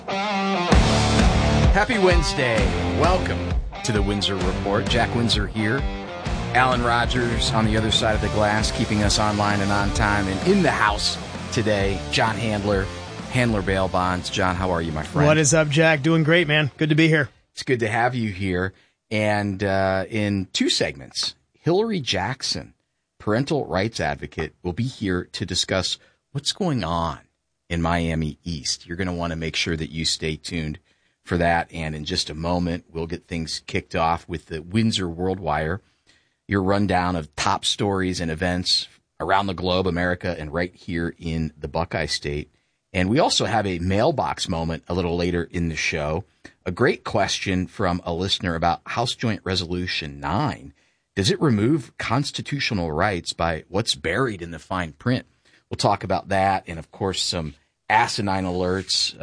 Happy Wednesday. Welcome to the Windsor Report. Jack Windsor here. Alan Rogers on the other side of the glass, keeping us online and on time. And in the house today, John Handler, Handler Bail Bonds. John, how are you, my friend? What is up, Jack? Doing great, man. Good to be here. It's good to have you here. And in two segments, Hillary Jackson, parental rights advocate, will be here to discuss what's going on in Miami East. You're going to want to make sure that you stay tuned for that. And in just a moment, we'll get things kicked off with the Windsor World Wire, your rundown of top stories and events around the globe, America, and right here in the Buckeye State. And we also have a mailbox moment a little later in the show. A great question from a listener about House Joint Resolution 9. Does it remove constitutional rights by what's buried in the fine print? We'll talk about that and, of course, some asinine alerts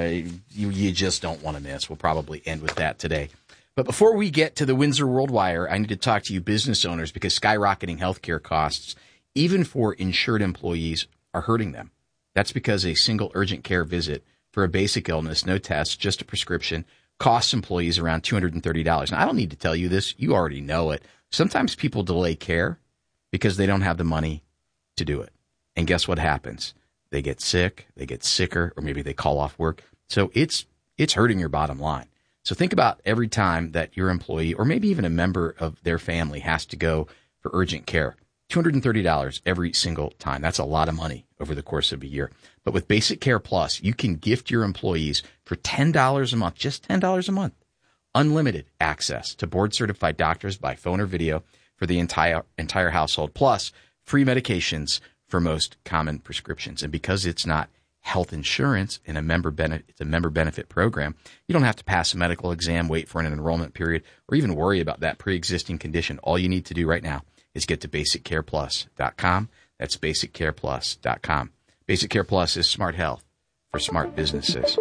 you just don't want to miss. We'll probably end with that today. But before we get to the Windsor World Wire, I need to talk to you business owners because skyrocketing healthcare costs, even for insured employees, are hurting them. That's because a single urgent care visit for a basic illness, no tests, just a prescription, costs employees around $230. Now, I don't need to tell you this. You already know it. Sometimes people delay care because they don't have the money to do it. And guess what happens? They get sick, they get sicker, or maybe they call off work. So it's hurting your bottom line. So think about every time that your employee or maybe even a member of their family has to go for urgent care. $230 every single time. That's a lot of money over the course of a year. But with Basic Care Plus, you can gift your employees for $10 a month, just $10 a month, unlimited access to board-certified doctors by phone or video for the entire household, plus free medications for most common prescriptions. And because it's not health insurance and it's a member benefit program, you don't have to pass a medical exam, wait for an enrollment period, or even worry about that pre-existing condition. All you need to do right now is get to BasicCarePlus.com. That's BasicCarePlus.com. Basic Care Plus is smart health for smart businesses.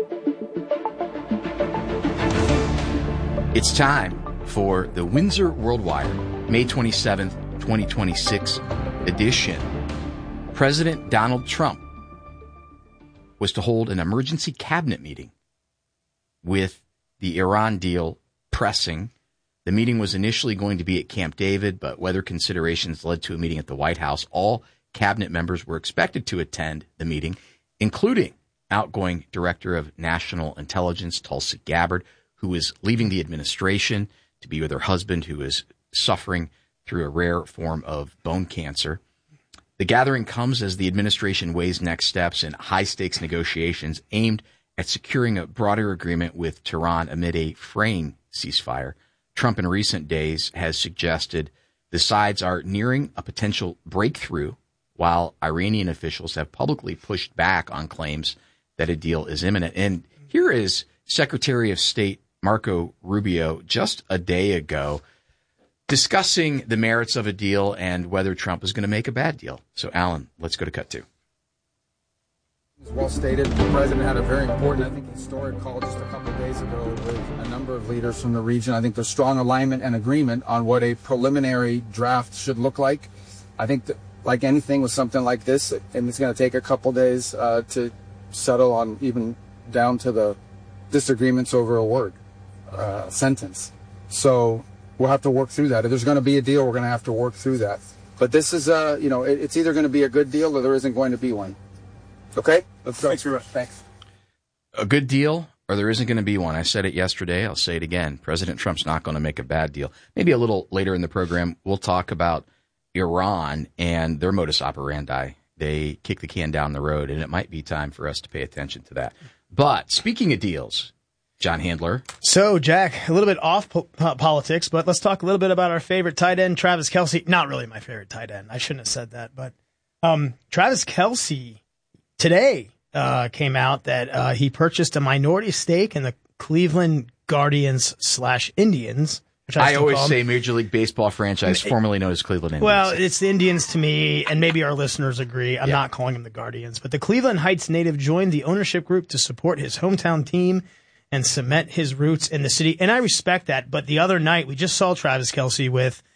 It's time for the Windsor World Wire, May 27th, 2026 edition. President Donald Trump was to hold an emergency cabinet meeting with the Iran deal pressing. The meeting was initially going to be at Camp David, but weather considerations led to a meeting at the White House. All cabinet members were expected to attend the meeting, including outgoing Director of National Intelligence, Tulsi Gabbard, who is leaving the administration to be with her husband, who is suffering through a rare form of bone cancer. The gathering comes as the administration weighs next steps in high-stakes negotiations aimed at securing a broader agreement with Tehran amid a fraying ceasefire. Trump in recent days has suggested the sides are nearing a potential breakthrough, while Iranian officials have publicly pushed back on claims that a deal is imminent. And here is Secretary of State Marco Rubio just a day ago discussing the merits of a deal and whether Trump is going to make a bad deal. So, Alan, let's go to cut two. Well stated, the president had a very important, I think, historic call just a couple of days ago with a number of leaders from the region. I think there's strong alignment and agreement on what a preliminary draft should look like. I think that, like anything with something like this, and it's going to take a couple days to settle on even down to the disagreements over a word, sentence. So we'll have to work through that. If there's going to be a deal, we're going to have to work through that. But this is, it's either going to be a good deal or there isn't going to be one. Okay? Let's go. Thanks very much. Thanks. A good deal or there isn't going to be one. I said it yesterday. I'll say it again. President Trump's not going to make a bad deal. Maybe a little later in the program, we'll talk about Iran and their modus operandi. They kick the can down the road, and it might be time for us to pay attention to that. But speaking of deals, John Handler. So, Jack, a little bit off politics, but let's talk a little bit about our favorite tight end, Travis Kelce. Not really my favorite tight end. I shouldn't have said that, but Travis Kelce today came out that he purchased a minority stake in the Cleveland Guardians/Indians. Which I always say Major League Baseball franchise, formerly known as Cleveland Indians. Well, it's the Indians to me, and maybe our listeners agree. I'm not calling them the Guardians. But the Cleveland Heights native joined the ownership group to support his hometown team and cement his roots in the city. And I respect that. But the other night, we just saw Travis Kelce with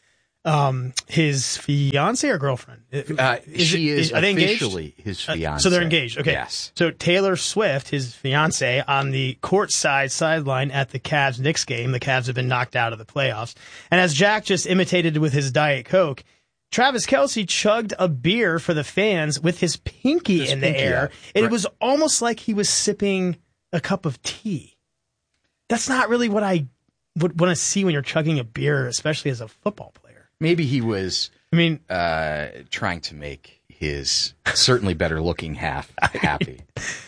his fiance or girlfriend? She is are they engaged? officially his fiance. So they're engaged. Okay. Yes. So Taylor Swift, his fiance, on the courtside sideline at the Cavs-Knicks game. The Cavs have been knocked out of the playoffs. And as Jack just imitated with his Diet Coke, Travis Kelce chugged a beer for the fans with his pinky in the air. It was almost like he was sipping a cup of tea. That's not really what I would want to see when you're chugging a beer, especially as a football player. Maybe he was trying to make his certainly better looking half happy.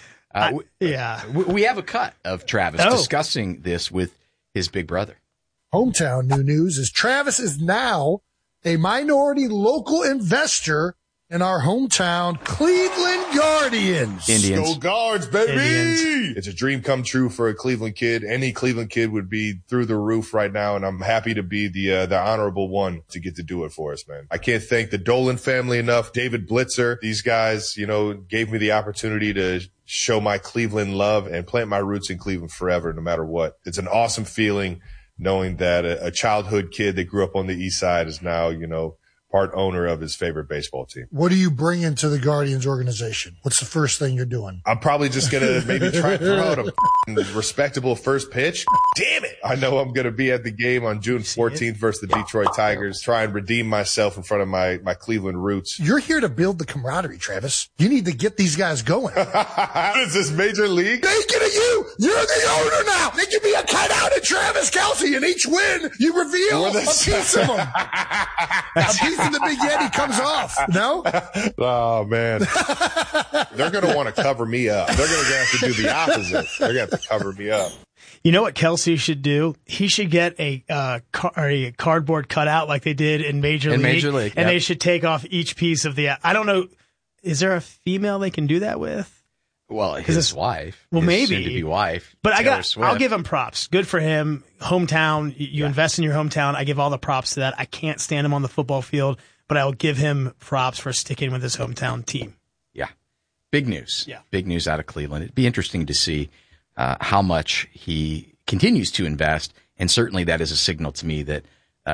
We have a cut of Travis discussing this with his big brother. Hometown new news is Travis is now a minority local investor in our hometown Cleveland Guardians. Indians. Go Guards, baby! Indians. It's a dream come true for a Cleveland kid. Any Cleveland kid would be through the roof right now, and I'm happy to be the honorable one to get to do it for us, man. I can't thank the Dolan family enough, David Blitzer. These guys, gave me the opportunity to show my Cleveland love and plant my roots in Cleveland forever, no matter what. It's an awesome feeling knowing that a childhood kid that grew up on the east side is now, part owner of his favorite baseball team. What do you bring into the Guardians organization? What's the first thing you're doing? I'm probably just going to maybe try and throw out a respectable first pitch. Damn it. I know I'm going to be at the game on June 14th versus the Detroit Tigers. Try and redeem myself in front of my Cleveland roots. You're here to build the camaraderie, Travis. You need to get these guys going. Is this major league? They get at you. You're the owner now. They can be a cutout of Travis Kelce, and each win, you reveal a piece of them. A piece of the Big Yeti comes off. No? Oh, man. They're going to want to cover me up. They're going to have to do the opposite. They're going to have to cover me up. You know what Kelce should do? He should get a cardboard cutout like they did in Major League. And they should take off each piece of the... I don't know. Is there a female they can do that with? Well, his wife. Well, his maybe. soon-to-be wife. But Swift. I'll give him props. Good for him. Hometown. You invest in your hometown. I give all the props to that. I can't stand him on the football field, but I will give him props for sticking with his hometown team. Yeah. Big news. Yeah. Big news out of Cleveland. It'd be interesting to see how much he continues to invest. And certainly that is a signal to me that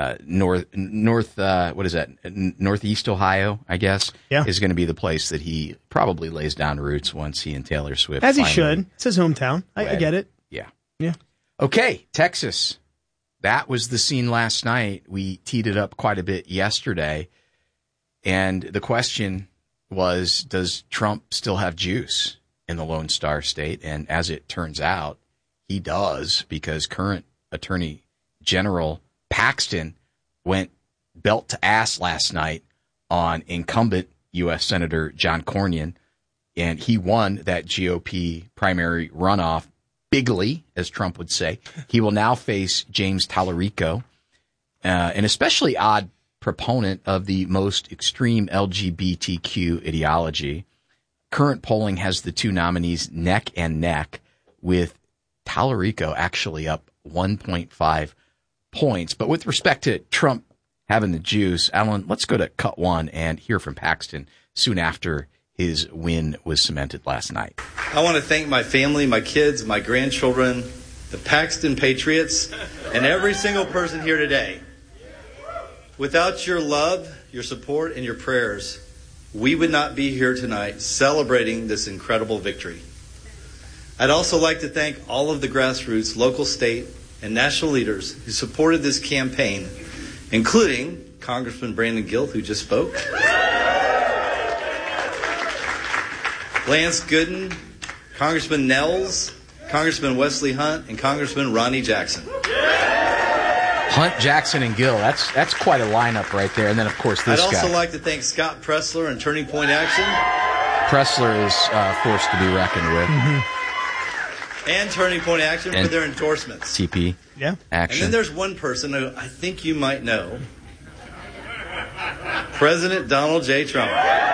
Northeast Ohio, I guess, is going to be the place that he probably lays down roots once he and Taylor Swift. As he should. It's his hometown. I get it. Yeah. Yeah. Okay, Texas. That was the scene last night. We teed it up quite a bit yesterday. And the question was, does Trump still have juice in the Lone Star State? And as it turns out, he does, because current Attorney General Paxton went belt to ass last night on incumbent U.S. Senator John Cornyn, and he won that GOP primary runoff bigly, as Trump would say. He will now face James Tallarico, an especially odd proponent of the most extreme LGBTQ ideology. Current polling has the two nominees neck and neck, with Tallarico actually up 1.5 points. But with respect to Trump having the juice, Alan, let's go to cut one and hear from Paxton soon after his win was cemented last night. I want to thank my family, my kids, my grandchildren, the Paxton Patriots, and every single person here today. Without your love, your support, and your prayers, we would not be here tonight celebrating this incredible victory. I'd also like to thank all of the grassroots, local, state, and national leaders who supported this campaign, including Congressman Brandon Gilth, who just spoke, Lance Gooden, Congressman Nels, Congressman Wesley Hunt, and Congressman Ronnie Jackson. Hunt, Jackson, and Gill. That's quite a lineup right there. And then, of course, this guy. I'd also like to thank Scott Pressler and Turning Point Action. Pressler is forced to be reckoned with. Mm-hmm. And Turning Point Action for their endorsements. TP. Yeah. Action. And then there's one person who I think you might know. President Donald J. Trump.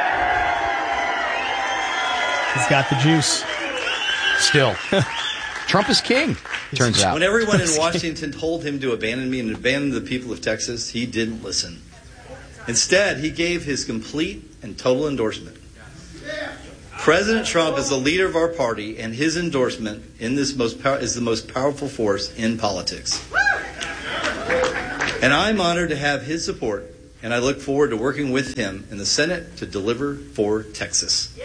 He's got the juice. Still. Trump is king, turns out. When everyone in Washington told him to abandon me and abandon the people of Texas, he didn't listen. Instead, he gave his complete and total endorsement. President Trump is the leader of our party, and his endorsement in this is the most powerful force in politics. And I'm honored to have his support and I look forward to working with him in the Senate to deliver for Texas.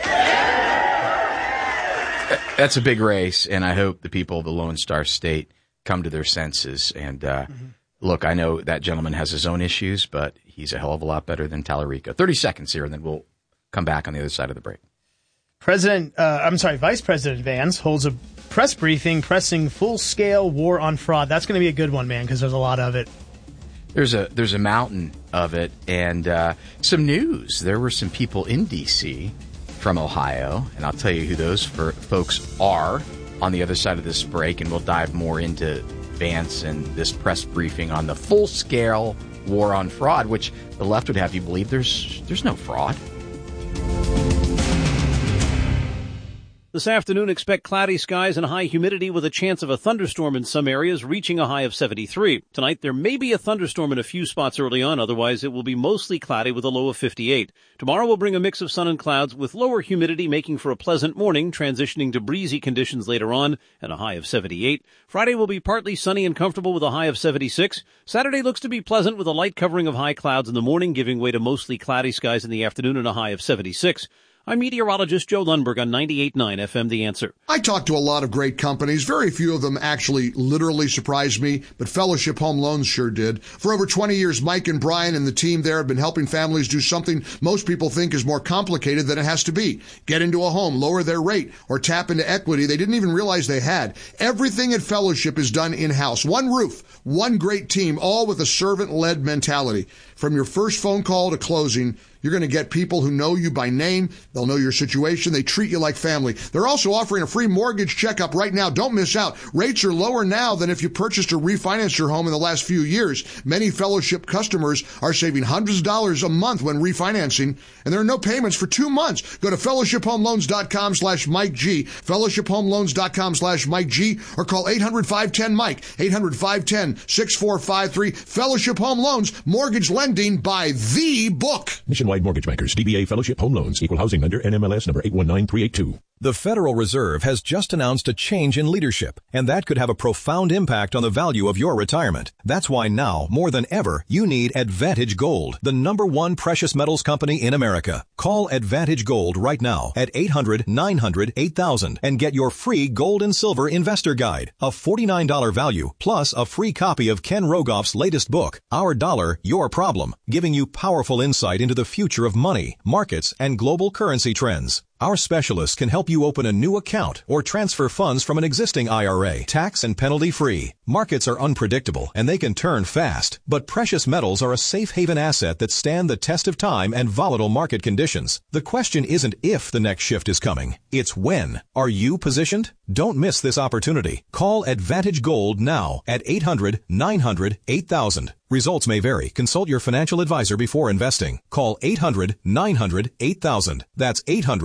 That's a big race, and I hope the people of the Lone Star State come to their senses. And look, I know that gentleman has his own issues, but he's a hell of a lot better than Tallarico. 30 seconds here, and then we'll come back on the other side of the break. Vice President Vance holds a press briefing pressing full-scale war on fraud. That's going to be a good one, man, because there's a lot of it. There's a mountain of it, and some news. There were some people in D.C. from Ohio, and I'll tell you who those folks are on the other side of this break, and we'll dive more into Vance and this press briefing on the full-scale war on fraud, which the left would have you believe there's no fraud. This afternoon, expect cloudy skies and high humidity with a chance of a thunderstorm in some areas, reaching a high of 73. Tonight, there may be a thunderstorm in a few spots early on. Otherwise, it will be mostly cloudy with a low of 58. Tomorrow will bring a mix of sun and clouds with lower humidity, making for a pleasant morning, transitioning to breezy conditions later on and a high of 78. Friday will be partly sunny and comfortable with a high of 76. Saturday looks to be pleasant with a light covering of high clouds in the morning, giving way to mostly cloudy skies in the afternoon and a high of 76. I'm meteorologist Joe Lundberg on 98.9 FM The Answer. I talked to a lot of great companies. Very few of them actually literally surprised me, but Fellowship Home Loans sure did. For over 20 years, Mike and Brian and the team there have been helping families do something most people think is more complicated than it has to be. Get into a home, lower their rate, or tap into equity they didn't even realize they had. Everything at Fellowship is done in-house. One roof, one great team, all with a servant-led mentality. From your first phone call to closing, you're going to get people who know you by name. They'll know your situation. They treat you like family. They're also offering a free mortgage checkup right now. Don't miss out. Rates are lower now than if you purchased or refinanced your home in the last few years. Many Fellowship customers are saving hundreds of dollars a month when refinancing, and there are no payments for 2 months. Go to fellowshiphomeloans.com/Mike G, fellowshiphomeloans.com/Mike G, or call 800-510-MIKE, 800-510-6453. Fellowship Home Loans, mortgage lending by the book. Nationwide Mortgage Bankers, DBA Fellowship Home Loans, Equal Housing Lender, NMLS number 819382. The Federal Reserve has just announced a change in leadership, and that could have a profound impact on the value of your retirement. That's why now, more than ever, you need Advantage Gold, the #1 precious metals company in America. Call Advantage Gold right now at 800-900-8000 and get your free gold and silver investor guide, a $49 value, plus a free copy of Ken Rogoff's latest book, Our Dollar, Your Problem, giving you powerful insight into the future of money, markets, and global currency trends. Our specialists can help you open a new account or transfer funds from an existing IRA, tax and penalty free. Markets are unpredictable and they can turn fast, but precious metals are a safe haven asset that stand the test of time and volatile market conditions. The question isn't if the next shift is coming, it's when. Are you positioned? Don't miss this opportunity. Call Advantage Gold now at 800-900-8000. Results may vary. Consult your financial advisor before investing. Call 800-900-8000. That's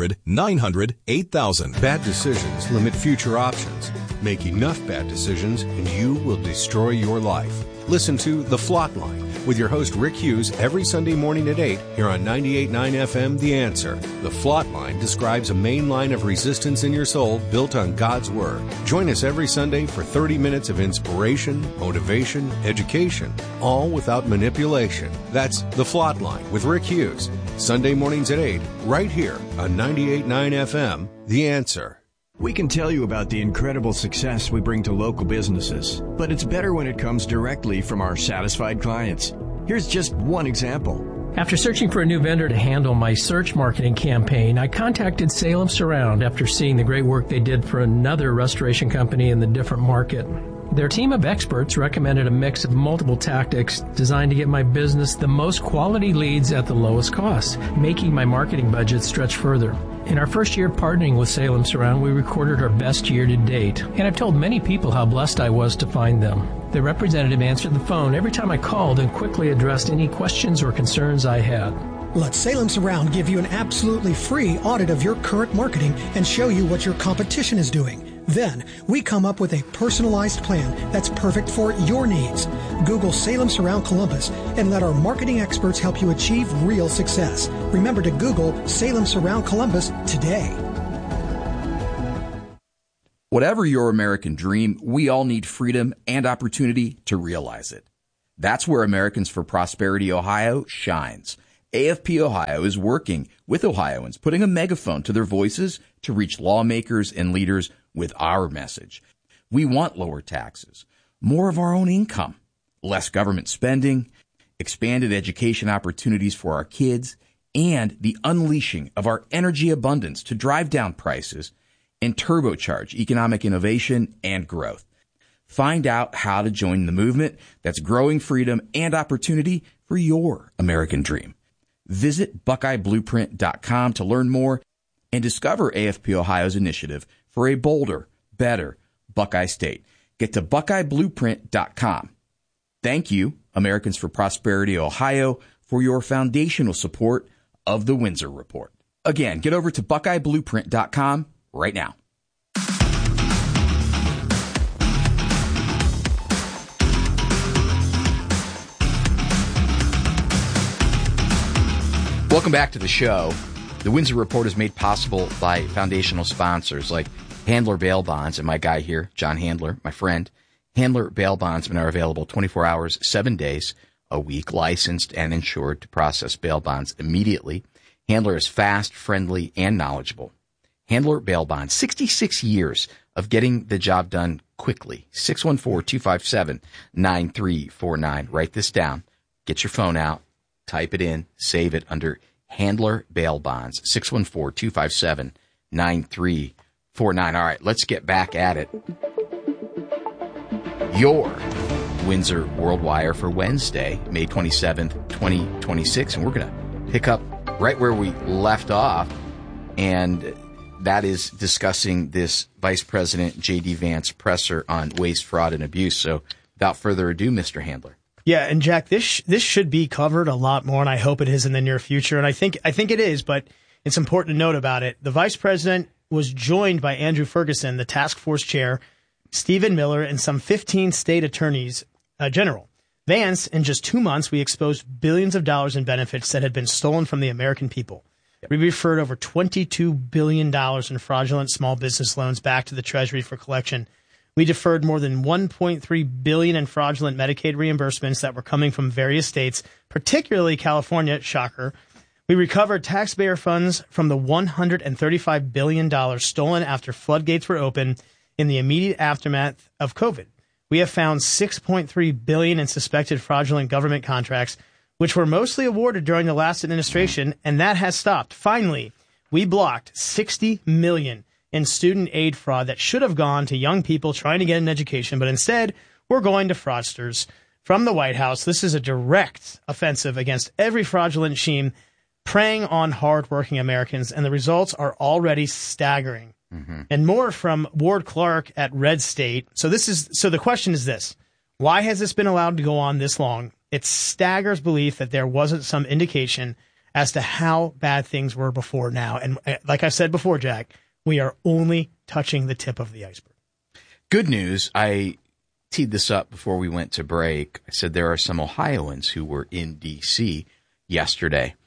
800-900-8000. Bad decisions limit future options. Make enough bad decisions and you will destroy your life. Listen to The Flot Line with your host Rick Hughes every Sunday morning at 8 here on 98.9 FM The Answer. The Flot Line describes a main line of resistance in your soul built on God's Word. Join us every Sunday for 30 minutes of inspiration, motivation, education, all without manipulation. That's The Flot Line with Rick Hughes. Sunday mornings at 8, right here on 98.9 FM The Answer. We can tell you about the incredible success we bring to local businesses, but it's better when it comes directly from our satisfied clients. Here's just one example. After searching for a new vendor to handle my search marketing campaign, I contacted Salem Surround after seeing the great work they did for another restoration company in the different market. Their team of experts recommended a mix of multiple tactics designed to get my business the most quality leads at the lowest cost, making my marketing budget stretch further. In our first year partnering with Salem Surround, we recorded our best year to date, and I've told many people how blessed I was to find them. The representative answered the phone every time I called and quickly addressed any questions or concerns I had. Let Salem Surround give you an absolutely free audit of your current marketing and show you what your competition is doing. Then, we come up with a personalized plan that's perfect for your needs. Google Salem Surround Columbus and let our marketing experts help you achieve real success. Remember to Google Salem Surround Columbus today. Whatever your American dream, we all need freedom and opportunity to realize it. That's where Americans for Prosperity Ohio shines. AFP Ohio is working with Ohioans, putting a megaphone to their voices to reach lawmakers and leaders with our message. We want lower taxes, more of our own income, less government spending, expanded education opportunities for our kids, and the unleashing of our energy abundance to drive down prices and turbocharge economic innovation and growth. Find out how to join the movement that's growing freedom and opportunity for your American dream. Visit BuckeyeBlueprint.com to learn more and discover AFP Ohio's initiative for a bolder, better Buckeye State. Get to BuckeyeBlueprint.com. Thank you, Americans for Prosperity Ohio, for your foundational support of the Windsor Report. Again, get over to BuckeyeBlueprint.com right now. Welcome back to the show. The Windsor Report is made possible by foundational sponsors like Handler Bail Bonds and my guy here, John Handler, my friend. Handler Bail Bondsmen are available 24 hours, 7 days a week, licensed and insured to process bail bonds immediately. Handler is fast, friendly, and knowledgeable. Handler Bail Bonds, 66 years of getting the job done quickly. 614-257-9349. Write this down. Get your phone out. Type it in, save it under Handler Bail Bonds, 614-257-9349. All right, let's get back at it. Your Windsor World Wire for Wednesday, May 27th, 2026. And we're going to pick up right where we left off, and that is discussing this Vice President J.D. Vance presser on waste, fraud, and abuse. So without further ado, Mr. Handler. Yeah, and Jack, this should be covered a lot more, and I hope it is in the near future. And I think it is, but it's important to note about it. The vice president was joined by Andrew Ferguson, the task force chair, Stephen Miller, and some 15 state attorneys general. Vance, in just 2 months, we exposed billions of dollars in benefits that had been stolen from the American people. Yep. We referred over $22 billion in fraudulent small business loans back to the Treasury for collection. We deferred more than $1.3 billion in fraudulent Medicaid reimbursements that were coming from various states, particularly California, shocker. We recovered taxpayer funds from the $135 billion stolen after floodgates were open in the immediate aftermath of COVID. We have found $6.3 billion in suspected fraudulent government contracts, which were mostly awarded during the last administration, and that has stopped. Finally, we blocked $60 million in student aid fraud that should have gone to young people trying to get an education, but instead we're going to fraudsters from the White House. This is a direct offensive against every fraudulent scheme preying on hardworking Americans, and the results are already staggering. Mm-hmm. And more from Ward Clark at Red State. So the question is this: why has this been allowed to go on this long? It staggers belief that there wasn't some indication as to how bad things were before now. And like I said before, Jack, we are only touching the tip of the iceberg. Good news. I teed this up before we went to break. I said there are some Ohioans who were in D.C. yesterday.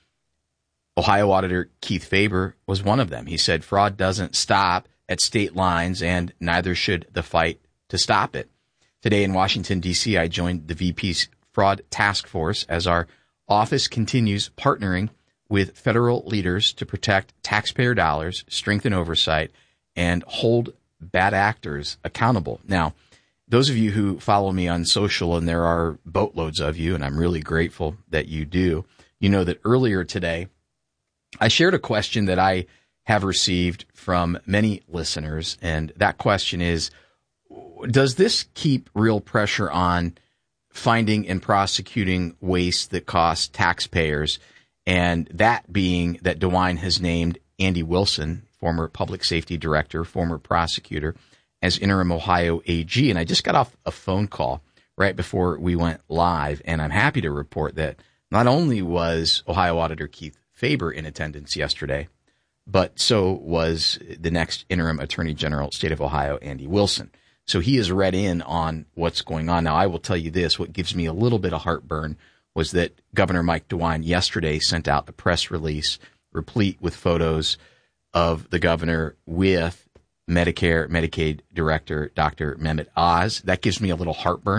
Ohio Auditor Keith Faber was one of them. He said fraud doesn't stop at state lines, and neither should the fight to stop it. Today in Washington, D.C., I joined the VP's Fraud Task Force as our office continues partnering with federal leaders to protect taxpayer dollars, strengthen oversight, and hold bad actors accountable. Now, those of you who follow me on social, and there are boatloads of you, and I'm really grateful that you do, you know that earlier today, I shared a question that I have received from many listeners, and that question is, does this keep real pressure on finding and prosecuting waste that costs taxpayers? And that being that DeWine has named Andy Wilson, former public safety director, former prosecutor, as interim Ohio AG. And I just got off a phone call right before we went live, and I'm happy to report that not only was Ohio Auditor Keith Faber in attendance yesterday, but so was the next interim Attorney General, State of Ohio, Andy Wilson. So he is read in on what's going on. Now, I will tell you this, what gives me a little bit of heartburn was that Governor Mike DeWine yesterday sent out a press release replete with photos of the governor with Medicare, Medicaid Director Dr. Mehmet Oz. That gives me a little heartburn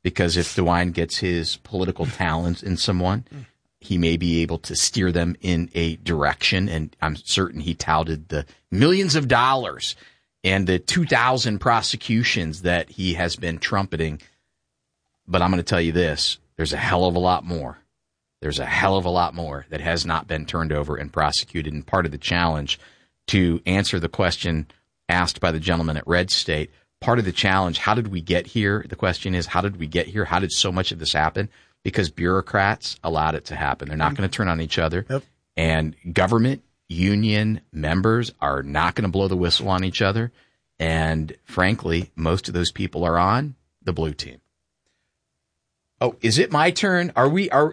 because if DeWine gets his political talents in someone, he may be able to steer them in a direction. And I'm certain he touted the millions of dollars and the 2,000 prosecutions that he has been trumpeting. But I'm going to tell you this, there's a hell of a lot more. There's a hell of a lot more that has not been turned over and prosecuted. And part of the challenge to answer the question asked by the gentleman at Red State, part of the challenge, how did we get here? The question is, how did we get here? How did so much of this happen? Because bureaucrats allowed it to happen. They're not going to turn on each other. Yep. And government union members are not going to blow the whistle on each other. And frankly, most of those people are on the blue team. Oh, is it my turn? Are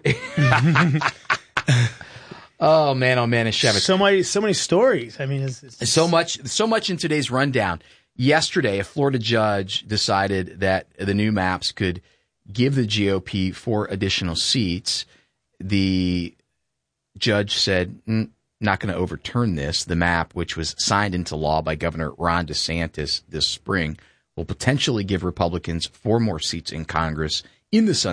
Oh man, it's Shevitz. So many stories. I mean, it's so much in today's rundown. Yesterday, a Florida judge decided that the new maps could give the GOP 4 additional seats. The judge said, not going to overturn this. The map, which was signed into law by Governor Ron DeSantis this spring, will potentially give Republicans 4 more seats in Congress in the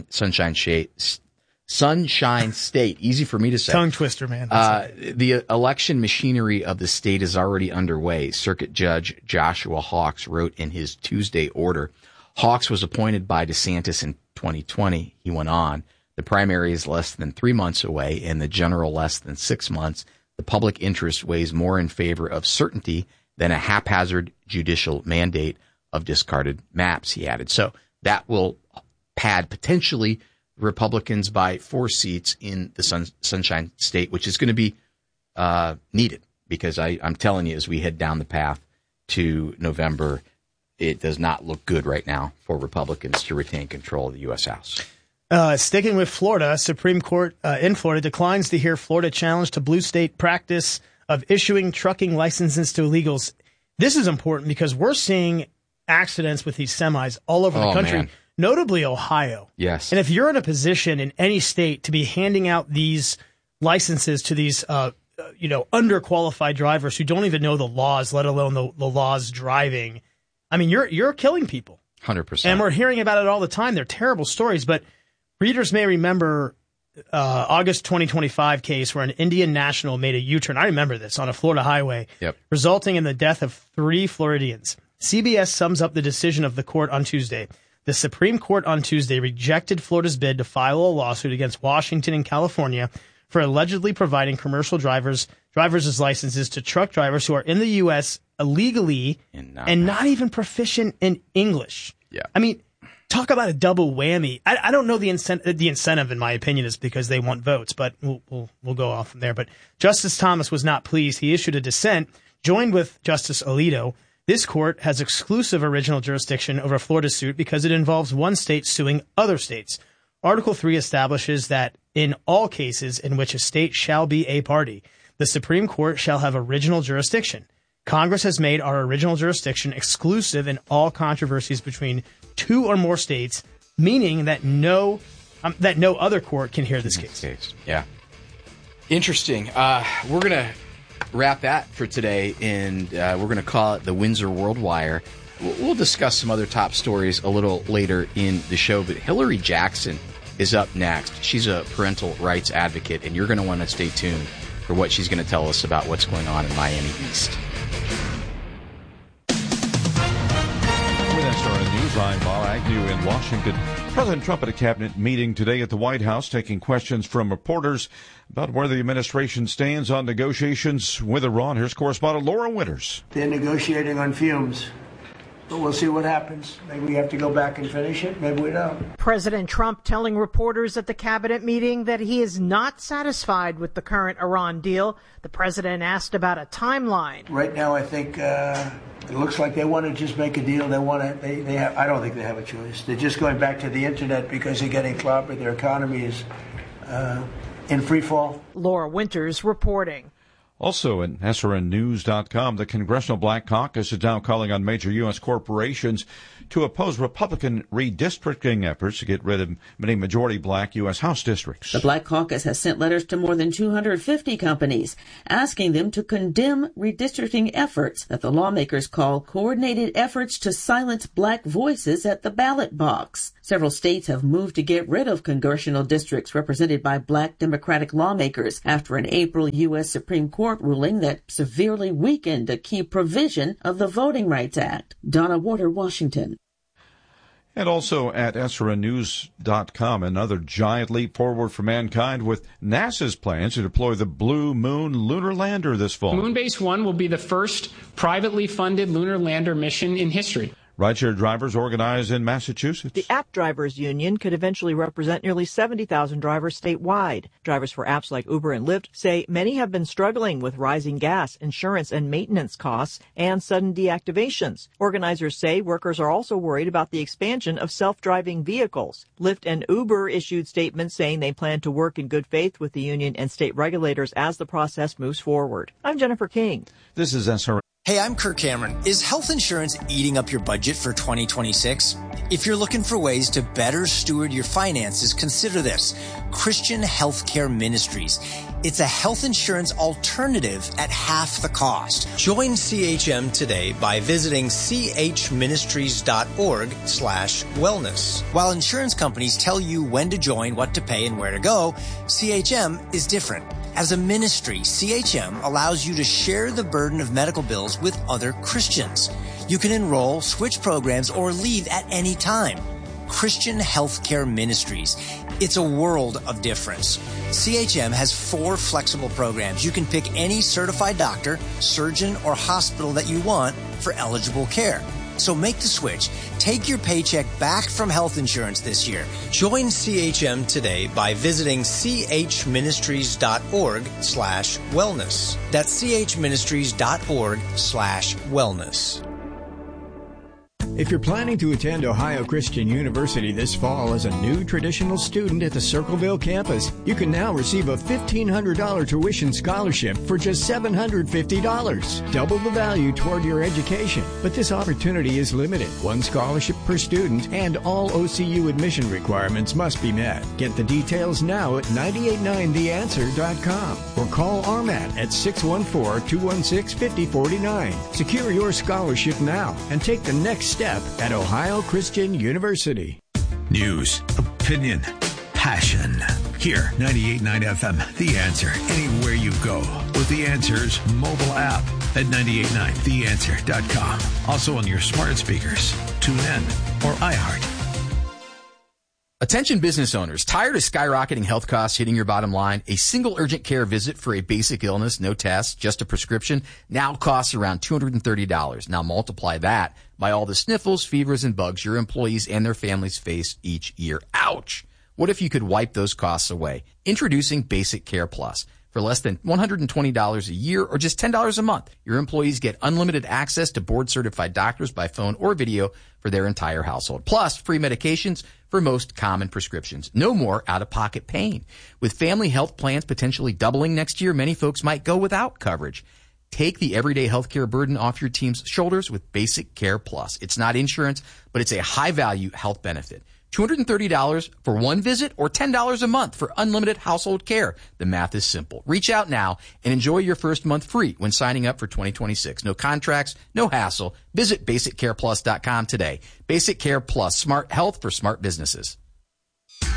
Sunshine State. Easy for me to say. Tongue twister, man. The election machinery of the state is already underway. Circuit Judge Joshua Hawks wrote in his Tuesday order. Hawks was appointed by DeSantis in 2020. He went on. The primary is less than 3 months away and the general less than 6 months. The public interest weighs more in favor of certainty than a haphazard judicial mandate of discarded maps, he added. So that will pad potentially Republicans by 4 seats in the Sunshine State, which is going to be needed because I'm telling you, as we head down the path to November, it does not look good right now for Republicans to retain control of the U.S. House. Sticking with Florida, Supreme Court in Florida declines to hear Florida challenge to blue state practice of issuing trucking licenses to illegals. This is important because we're seeing accidents with these semis all over the country. Man. Notably Ohio. Yes. And if you're in a position in any state to be handing out these licenses to these, underqualified drivers who don't even know the laws, let alone the laws driving, I mean, you're killing people. 100%. And we're hearing about it all the time. They're terrible stories, but readers may remember August 2025 case where an Indian national made a U-turn. I remember this on a Florida highway, resulting in the death of 3 Floridians. CBS sums up the decision of the court on Tuesday. The Supreme Court on Tuesday rejected Florida's bid to file a lawsuit against Washington and California for allegedly providing commercial driver's licenses to truck drivers who are in the U.S. illegally and not even proficient in English. Yeah. I mean, talk about a double whammy. I don't know the incentive, in my opinion, is because they want votes, but we'll go off from there. But Justice Thomas was not pleased. He issued a dissent, joined with Justice Alito. This court has exclusive original jurisdiction over Florida's suit because it involves one state suing other states. Article 3 establishes that in all cases in which a state shall be a party, the Supreme Court shall have original jurisdiction. Congress has made our original jurisdiction exclusive in all controversies between 2 or more states, meaning that no other court can hear this case. Yeah. Interesting. We're going to wrap that for today, and we're going to call it the Windsor World Wire. We'll discuss some other top stories a little later in the show, but Hillary Jackson is up next. She's a parental rights advocate, and you're going to want to stay tuned for what she's going to tell us about what's going on in Miami East. With SRN News, I'm Bob Agnew in Washington. President Trump at a cabinet meeting today at the White House, taking questions from reporters about where the administration stands on negotiations with Iran. Here's correspondent Laura Winters. They're negotiating on fumes, but we'll see what happens. Maybe we have to go back and finish it. Maybe we don't. President Trump telling reporters at the cabinet meeting that he is not satisfied with the current Iran deal. The president asked about a timeline. Right now, I think it looks like they want to just make a deal. They want to. They have. I don't think they have a choice. They're just going back to the internet because they're getting clobbered. Their economy is in free fall. Laura Winters reporting. Also in SRNnews.com, the Congressional Black Caucus is now calling on major U.S. corporations to oppose Republican redistricting efforts to get rid of many majority black U.S. House districts. The Black Caucus has sent letters to more than 250 companies asking them to condemn redistricting efforts that the lawmakers call coordinated efforts to silence black voices at the ballot box. Several states have moved to get rid of congressional districts represented by black Democratic lawmakers after an April U.S. Supreme Court ruling that severely weakened a key provision of the Voting Rights Act. Donna Warder, Washington. And also at SRNnews.com, another giant leap forward for mankind with NASA's plans to deploy the Blue Moon lunar lander this fall. Moonbase 1 will be the first privately funded lunar lander mission in history. Rideshare drivers organized in Massachusetts. The App Drivers Union could eventually represent nearly 70,000 drivers statewide. Drivers for apps like Uber and Lyft say many have been struggling with rising gas, insurance, and maintenance costs and sudden deactivations. Organizers say workers are also worried about the expansion of self-driving vehicles. Lyft and Uber issued statements saying they plan to work in good faith with the union and state regulators as the process moves forward. I'm Jennifer King. This is SRN. Hey, I'm Kirk Cameron. Is health insurance eating up your budget for 2026? If you're looking for ways to better steward your finances, consider this: Christian Healthcare Ministries. It's a health insurance alternative at half the cost. Join CHM today by visiting chministries.org/wellness. While insurance companies tell you when to join, what to pay, and where to go, CHM is different. As a ministry, CHM allows you to share the burden of medical bills with other Christians. You can enroll, switch programs, or leave at any time. Christian Healthcare Ministries. It's a world of difference. CHM has 4 flexible programs. You can pick any certified doctor, surgeon, or hospital that you want for eligible care. So make the switch. Take your paycheck back from health insurance this year. Join CHM today by visiting chministries.org/wellness. That's chministries.org/wellness. If you're planning to attend Ohio Christian University this fall as a new traditional student at the Circleville campus, you can now receive a $1,500 tuition scholarship for just $750. Double the value toward your education. But this opportunity is limited. 1 scholarship per student, and all OCU admission requirements must be met. Get the details now at 989theanswer.com or call RMAT at 614-216-5049. Secure your scholarship now and take the next step at Ohio Christian University. News, opinion, passion. Here, 98.9 FM, The Answer, anywhere you go with The Answer's mobile app at 989theanswer.com. Also on your smart speakers, TuneIn, or iHeart. Attention business owners, tired of skyrocketing health costs hitting your bottom line? A single urgent care visit for a basic illness, no test, just a prescription, now costs around $230. Now multiply that by all the sniffles, fevers, and bugs your employees and their families face each year. Ouch! What if you could wipe those costs away? Introducing Basic Care Plus. For less than $120 a year or just $10 a month, your employees get unlimited access to board-certified doctors by phone or video for their entire household. Plus, free medications for most common prescriptions. No more out-of-pocket pain. With family health plans potentially doubling next year, many folks might go without coverage. Take the everyday healthcare burden off your team's shoulders with Basic Care Plus. It's not insurance, but it's a high-value health benefit. $230 for one visit or $10 a month for unlimited household care. The math is simple. Reach out now and enjoy your first month free when signing up for 2026. No contracts, no hassle. Visit BasicCarePlus.com today. Basic Care Plus, smart health for smart businesses.